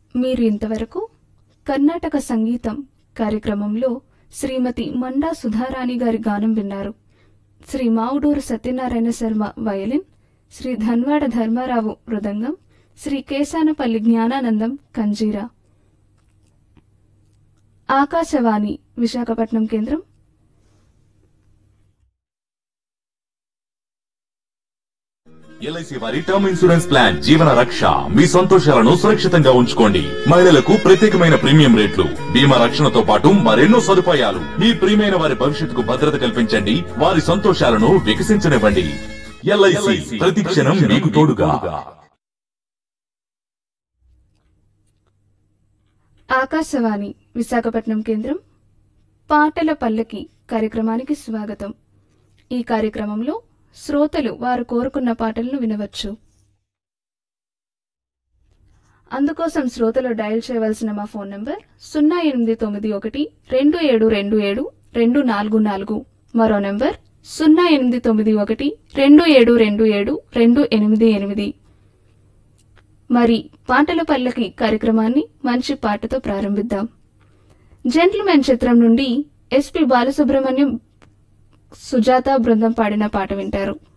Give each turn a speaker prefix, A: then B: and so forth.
A: మీరు ఇంతవరకు కర్ణాటక సంగీతం కార్యక్రమంలో శ్రీమతి మండా సుధారాణి గారి గానం విన్నారు. శ్రీ మావుడూరు సత్యనారాయణ శర్మ వయలిన్, శ్రీ ధన్వాడ ధర్మారావు మృదంగం, శ్రీ కేశానపల్లి జ్ఞానానందం కంజీరా. ఆకాశవాణి విశాఖపట్నం కేంద్రం.
B: ఎల్ఐసి వారి టర్మ్ ఇన్సూరెన్స్ ప్లాన్ జీవన రక్ష. మీ సంతోషాలను సురక్షితంగా ఉంచుకోండి. మహిళలకు ప్రత్యేకమైన ప్రీమియం రేట్లు, బీమా రక్షణతో పాటు మరెన్నో సదుపాయాలు. మీ ప్రియమైన వారి భవిష్యత్తుకు భద్రత కల్పించండి. వారి సంతోషాలను వికసించనివ్వండి. ఎల్ఐసి ప్రతి క్షణం మీకు తోడుగా.
A: ఆకాశవాణి విశాఖపట్నం కేంద్రం. పాటల పల్లకి కార్యక్రమానికి స్వాగతం. ఈ కార్యక్రమంలో శ్రోతలు వారు కోరుకున్న పాటలను వినవచ్చు. అందుకోసం శ్రోతలు డయల్ చేయవలసిన మా ఫోన్ నంబర్ 0891272724. మరో నంబర్ 0891272728. మరి పాటల పల్లకి కార్యక్రమాన్ని మంచి పాటతో ప్రారంభిద్దాం. జెంటిల్మెన్ చిత్రం నుండి ఎస్పి బాలసుబ్రహ్మణ్యం, సుజాత బృందం పాడిన పాట వింటారు.